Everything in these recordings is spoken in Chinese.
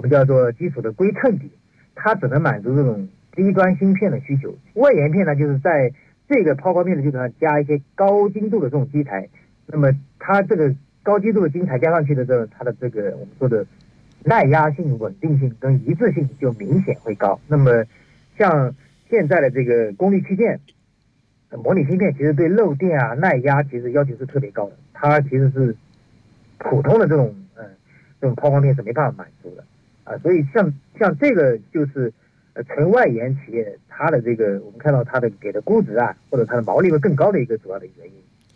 们叫做基础的硅衬底，它只能满足这种低端芯片的需求。外延片呢，就是在这个抛光面的基础上加一些高精度的这种基材，那么它这个高精度的基材加上去的它的这个我们说的耐压性、稳定性跟一致性就明显会高。那么像现在的这个功率器件模拟芯片，其实对漏电啊、耐压其实要求是特别高的，它其实是普通的这种抛光片是没办法满足的啊。所以像这个就是纯外延企业，它的这个我们看到它的给的估值啊，或者它的毛利会更高的一个主要的原因。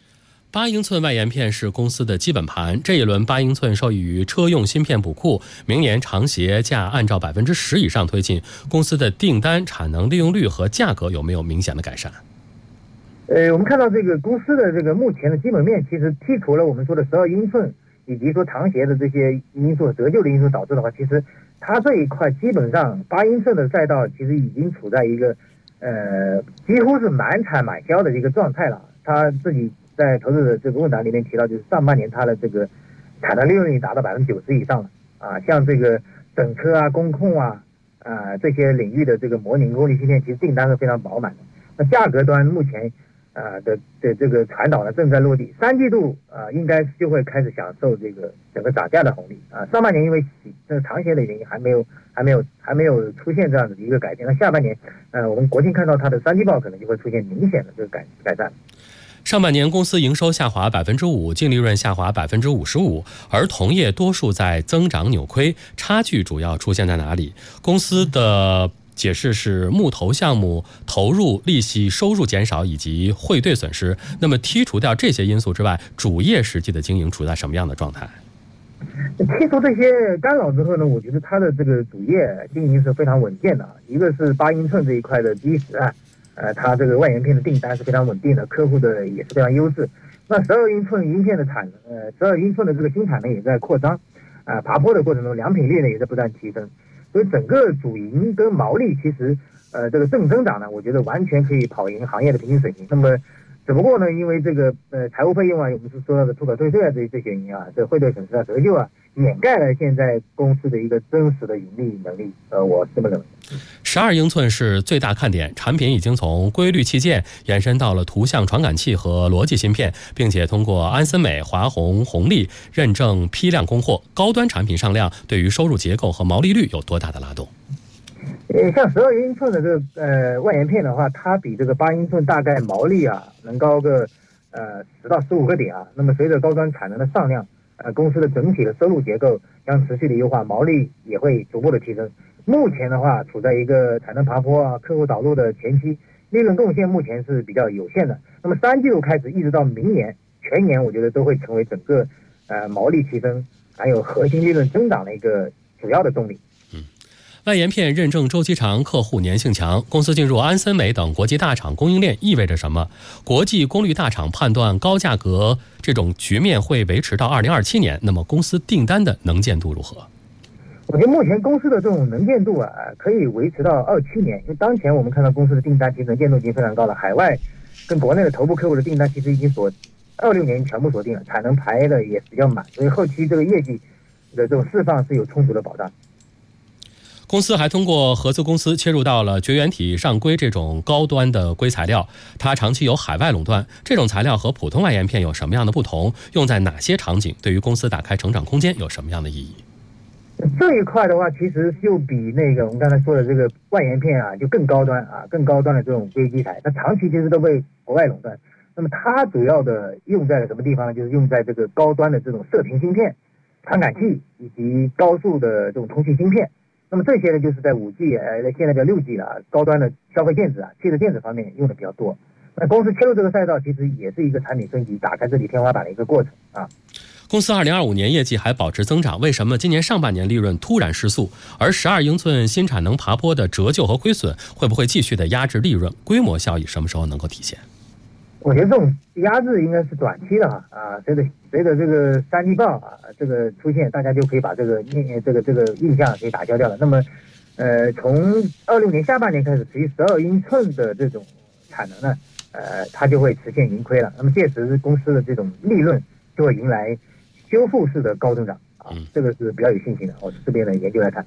8英寸外延片是公司的基本盘，这一轮8英寸受益于车用芯片补库，明年长协价按照10%以上推进，公司的订单、产能利用率和价格有没有明显的改善？ 我们看到这个公司的这个目前的基本面，其实剔除了我们说的12英寸以及说长协的这些因素、折旧的因素导致的话，其实它这一块基本上8英寸的赛道其实已经处在一个几乎是满产满销的一个状态了。他自己在投资的这个问答里面提到，就是上半年它的这个产能利润率达到90%以上了啊，像这个整车啊、工控啊这些领域的这个模拟功率芯片，其实订单是非常饱满的。那价格端目前的这个传导呢正在落地，3季度应该就会开始享受这个整个涨价的红利啊。上半年因为这个长协的原因还没有出现这样的一个改变，那下半年我们国庆看到它的3季报可能就会出现明显的这个改善。 上半年公司营收下滑5%，净利润下滑55%，而同业多数在增长扭亏，差距主要出现在哪里？公司的解释是木头项目投入、利息收入减少以及汇兑损失。那么剔除掉这些因素之外，主业实际的经营处在什么样的状态？ 剔除这些干扰之后呢，我觉得它的这个主业经营是非常稳健的。一个是8英寸这一块的基石它这个外延片的订单是非常稳定的，客户的也是非常优质。那12英寸芯片的12英寸的这个新产能也在扩张爬坡的过程中，良品率呢也在不断提升。所以整个主营跟毛利其实这个正增长呢，我觉得完全可以跑赢行业的平均水平。那么只不过呢，因为这个财务费用我们是说到的吐口退税这些原因这汇兑损失折旧掩盖了现在公司的一个真实的盈利能力，我是这么认为。 12英寸是最大看点，产品已经从硅率器件延伸到了图像传感器和逻辑芯片，并且通过安森美、华虹、宏利认证批量供货。高端产品上量对于收入结构和毛利率有多大的拉动？ 像12英寸的这个外延片的话，它比这个8英寸大概毛利能高个10到15个点那么随着高端产能的上量，公司的整体的收入结构将持续的优化，毛利也会逐步的提升。目前的话处在一个产能爬坡客户导入的前期，利润贡献目前是比较有限的。那么3季度开始一直到明年全年，我觉得都会成为整个毛利提升还有核心利润增长的一个主要的动力。 外延片认证周期长，客户粘性强，公司进入安森美等国际大厂供应链意味着什么？国际功率大厂判断高价格这种局面会维持到2027年，那么公司订单的能见度如何？ 我觉得目前公司的这种能见度可以维持到27年，因为当前我们看到公司的订单其实能见度已经非常高了，海外跟国内的头部客户的订单其实已经26年全部锁定了，产能排的也是比较满，所以后期这个业绩的这种释放是有充足的保障。 公司还通过合资公司切入到了绝缘体上硅这种高端的硅材料，它长期有海外垄断，这种材料和普通外延片有什么样的不同？用在哪些场景？对于公司打开成长空间有什么样的意义？ 这一块的话，其实就比那个我们刚才说的这个外延片就更高端更高端的这种硅基材，它长期其实都被国外垄断。那么它主要的用在什么地方呢？就是用在这个高端的这种射频芯片、传感器以及高速的这种通信芯片。那么这些呢，就是在5G 现在叫6G 了，高端的消费电子汽车电子方面用的比较多。那公司切入这个赛道，其实也是一个产品升级、打开这里天花板的一个过程公司2025年业绩还保持增长，为什么今年上半年利润突然失速？而12英寸新产能爬坡的折旧和亏损会不会继续的压制利润？规模效益什么时候能够体现？ 我觉得这种压制应该是短期的随着这个3季报这个出现，大家就可以把这个印象给打消掉了。那么从26年下半年开始，至于12英寸的这种产能呢它就会实现盈亏了。那么届时公司的这种利润就会迎来修复式的高增长这个是比较有信心的。我这边的研究来看。